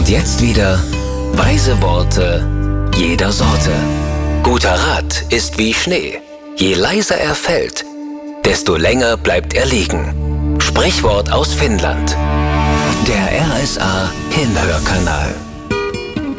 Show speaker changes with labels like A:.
A: Und jetzt wieder weise Worte jeder Sorte. Guter Rat ist wie Schnee. Je leiser er fällt, desto länger bleibt er liegen. Sprichwort aus Finnland. Der RSA Hinhörkanal.